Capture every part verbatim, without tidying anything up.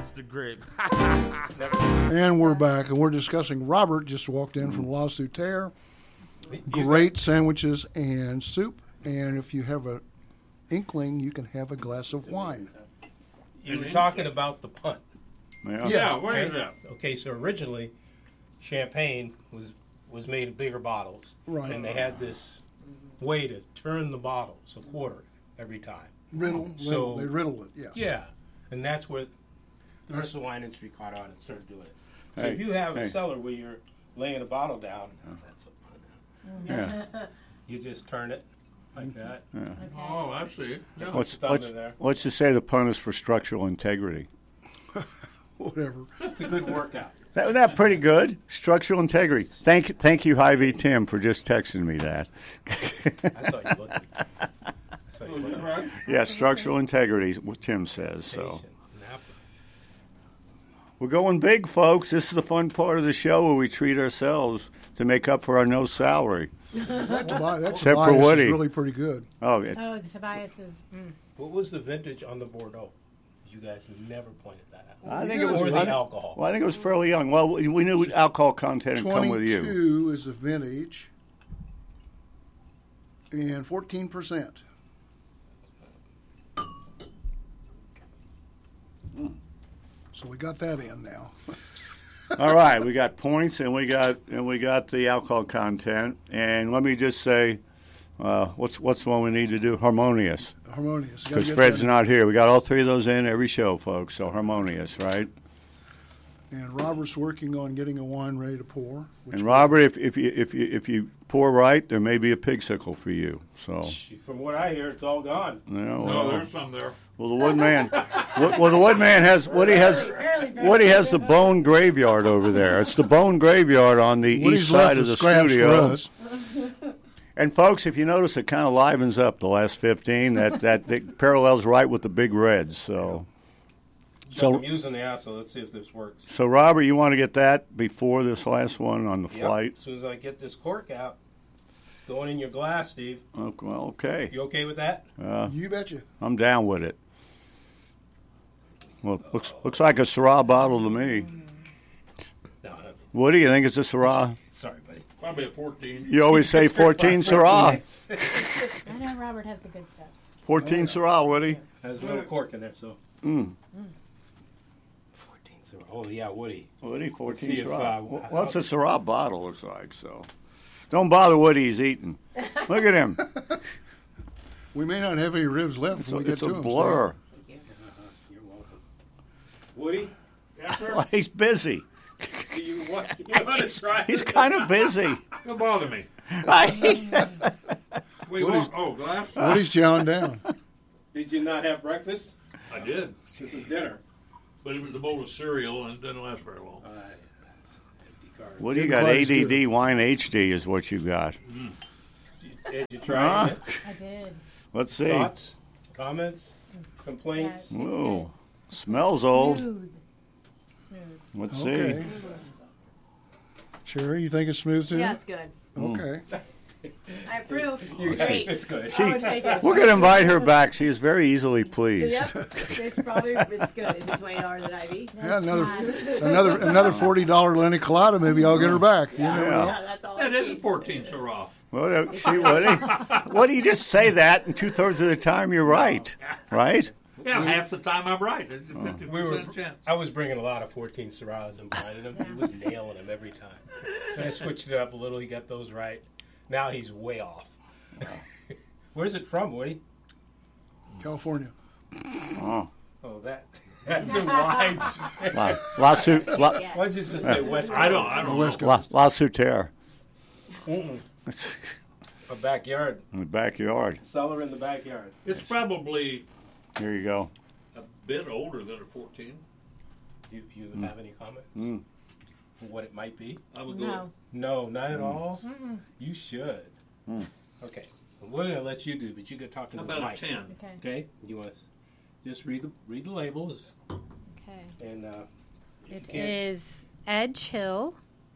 That's the grape. And we're back, and we're discussing. Robert just walked in from La Souterre. Great sandwiches and soup, and if you have a inkling, you can have a glass of wine. You were talking about the punt. Yeah, Yeah, where is that? Okay, so originally, champagne was was made in bigger bottles, Right. and they had this way to turn the bottles a quarter every time. Riddle, So- riddle, they riddle it, yes. Yeah, and that's where the rest of the wine industry caught on and started doing it. So Hey, if you have hey. a cellar where you're laying a bottle down, that's a punt. Yeah. You just turn it like that. Oh, I see. Yeah. Let's, Thumb let's, in there. let's just say the pun is for structural integrity. Whatever. It's a good workout. That, that pretty good. Structural integrity. Thank, thank you, Hy-Vee Tim, for just texting me that. I saw you looking. I saw you looking. Right. Yeah, structural integrity is what Tim says. So Patient, Napa. we're going big, folks. This is the fun part of the show where we treat ourselves to make up for our no salary. That Tobias, that Except for Tobias Woody. is really pretty good. Oh, it, Oh, the Tobias is. Mm. What was the vintage on the Bordeaux? You guys never pointed that out. I think it was. Or I the think- alcohol. Well, I think it was fairly young. Well, we we knew alcohol content had come with you. twenty-two is the vintage, and fourteen percent. So we got that in now. All right, we got points and we got and we got the alcohol content. And let me just say, uh, what's what's the one we need to do? Harmonious, Harmonious. You gotta because get Fred's that in. not here. We got all three of those in every show, folks. So harmonious, right? And Robert's working on getting a wine ready to pour. which And Robert, if if you if you if you pour right, there may be a pig sickle for you. So From what I hear, it's all gone. you know, No, well, there's some there. well, the Woodman, well, the Woodman has Woody has Woody has the Bone Graveyard over there. It's the Bone Graveyard on the Woody's east left side of the the scraps studio. for us. And folks, if you notice, it kind of livens up the last fifteen. That that, that parallels right with the Big Reds. So, So, So- I'm using the ass, so let's see if this works. so Robert, you want to get that before this last one on the Yep. flight? As soon as I get this cork out, going in your glass, Steve. Oh, well, okay, You okay with that? uh, You betcha. I'm down with it. Well, looks looks like a Syrah bottle to me. No, no. Woody, you think it's a Syrah? Sorry, buddy. Probably a fourteen. You always say fourteen Syrah. I know Robert has the good stuff. fourteen Syrah, Woody. Has a little cork in there, so. Mm. fourteen Syrah. Oh, yeah, Woody. Woody, fourteen see if, Syrah. uh, well, well, it's a Syrah bottle, looks like. So, don't bother Woody. He's eating. Look at him. We may not have any ribs left It's when a, we get it's to a them. blur. You're welcome. Woody, Yes, sir. Well, he's busy. do you want, you want to try He's it? kind of busy. Don't bother me. I- Wait, what? Oh, glass? Woody's chowing down. Did you not have breakfast? I did. This is dinner. But it was a bowl of cereal and it didn't last very long. All right. That's empty card. what do you Didn't got? quite A D D as Wine H D is what you got. Did you try Huh? it? I did. Let's see. Thoughts? Comments? Complaints? Yeah. Ooh, smells old. Smooth. Smooth. Let's Okay. see. Sherry, you think it's smooth too? Yeah, it's good. Okay. I approve. You guys, Great. it's good. She, I would take it. we're going to invite her back. She is very easily pleased. Yep, it's probably it's good. Is it twenty dollars at I V? Yeah, another not- another another forty dollar Lenny Colada. Maybe I'll get her back. You never know. Yeah, that's all. That I is a need. fourteen Syrah. Well, see, Woody, what do you just say that, and two thirds of the time you're right, right? Yeah, half the time I'm right. It's a fifty We were, percent chance. I was bringing a lot of fourteen Syrahs and blinding him. He was nailing them every time. And I switched it up a little. He got those right. Now he's way off. Where's it from, Woody? California. Oh, Oh, that that's a wide spread. La, La, Su, La, Yes. Why don't you just say West Coast? I don't, I don't West know. La, La Souterre. Mm-mm. A backyard. In the backyard. Cellar in the backyard. It's probably Here you go. a bit older than a fourteen. You you have any comments? Mm. What it might be? I would go. No. No, not at all. Mm-mm. You should. Mm. Okay. Well, we're gonna let you do, but you could talk to How the about a mic. ten? Okay. Okay. You want to just read the read the labels Okay. and uh, if It you can't s- is Edge Hill,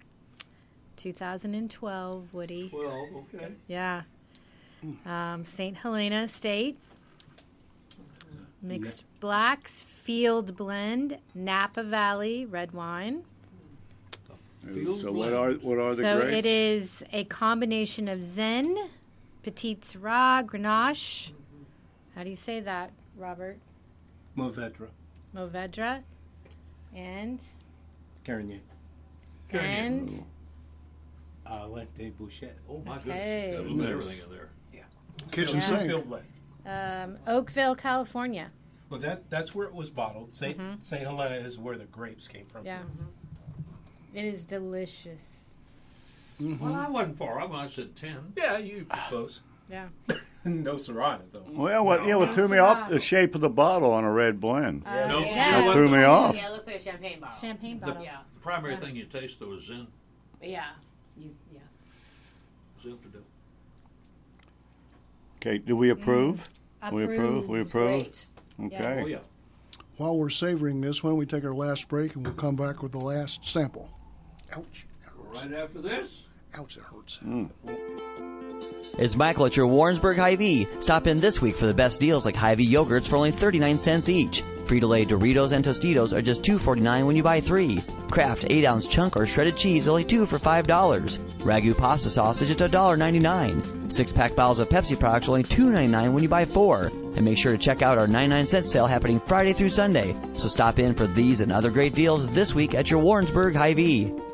two thousand twelve, Woody. Well, okay. Yeah. Um, Saint Helena Estate. Mixed blacks, field blend, Napa Valley red wine. Field So what blend. are what are the So grapes? it is a combination of Zen, Petit Syrah, Grenache. How do you say that, Robert? Mourvedre. Mourvedre. And, Carignan. and, Uh, Lente Bouchet. Oh my Okay. goodness, got a little bit of everything in there. Kitchen Yeah. sink. Field blend. um, Oakville, California. Well, that that's where it was bottled. Saint Mhm. Saint Helena is where the grapes came from. Yeah. It is delicious. Well, I wasn't far off when I said ten. Yeah, you close. Yeah. No Syrah though. Well, what, you know, what threw me off? The shape of the bottle on a red blend. Uh, No, yeah. no, It threw me off. Yeah, it looks like a champagne bottle. Champagne bottle. Yeah. The primary Yeah. thing you taste though is Zen. Yeah. You, yeah. Zen to do. Okay, do we approve? We approve. We It's approve. great. Okay. Oh yeah. While we're savoring this, why don't we take our last break and we'll come back with the last sample. Ouch. That hurts. Right after this. Ouch, it hurts. It's Michael at your Warrensburg Hy-Vee. Stop in this week for the best deals like Hy-Vee yogurts for only thirty-nine cents each. Frito-Lay Doritos and Tostitos are just two forty-nine when you buy three. Kraft eight ounce chunk or shredded cheese only two for five dollars. Ragu pasta sauce is just one ninety-nine. Six pack bottles of Pepsi products only two ninety-nine when you buy four. And make sure to check out our ninety-nine cent sale happening Friday through Sunday. So stop in for these and other great deals this week at your Warrensburg Hy-Vee.